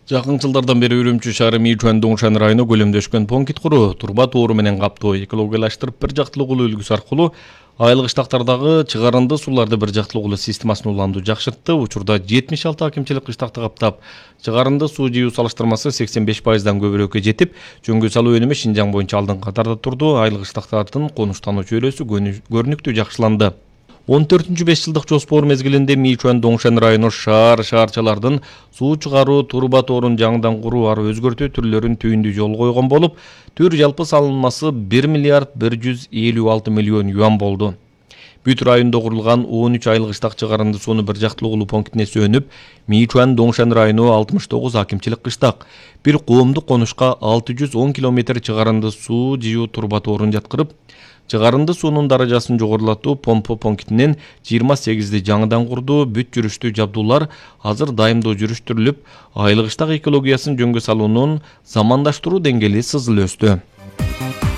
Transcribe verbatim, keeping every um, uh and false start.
Жакын жылдардан бери Үрүмчү шаары Мичуан Доңшан району көлөмдөшкөн понкит куруу, турба тоору менен каптоо, экологиялаштырып бир жактылыгылуу үлгүсү аркылуу айылык кыштактардагы чыгарынды сууларды бир жактылыгылуу системасын улантуу жакшыртты. Учурда жетимиш алты акимчилик кыштакты каптап, чыгарынды суу жыюу салыштырмасы сексен беш пайыздан көбүрөөккө жетип, жөнгө салуу өнүмү Шинжаң боюнча алдыңкы катарда турду. Айылык кыштактардын конуштануу чөйрөсү көрүнүктүү жакшыланды. он төртүнчү беш жылдык жоспор мезгилинде Мичуан Доңшан району шаар шаарчалардын суу чыгаруу турба тоорун жаңыдан куруу ары өзгөртүү түрлөрүн түйүндүү жол койгон болуп, түр жалпы салынмасы бир миллиард бир жүз элүү алты миллион юан болду. Бүт районда курулган он үч айылык кыштак чыгарынды сууну бир жактылыгылуу пунктине сөнүп, Мичуан Доңшан району алтымыш тогуз акимчилик кыштак, бир коомдук конушка алты жүз он километр чыгарынды суу жыюу турба тоорун жаткырып, чыгарынды суунун даражасын жогорулатуу помпа пунктинен жыйырма сегизди жаңыдан курду. Бүт жүрүштүү жабдуулар азыр дайымдоо жүрүштүрүлүп, айылык кыштак экологиясын жөнгө салуунун замандаштыруу деңгээли сызыл өстү.